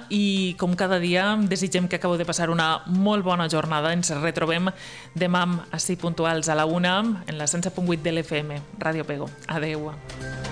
i com cada dia desitgem que acabeu de passar una molt bona jornada. Ens retrobem demà així puntuals a la 1 en la 107.8 de l'FM. Ràdio Pego. Adeu.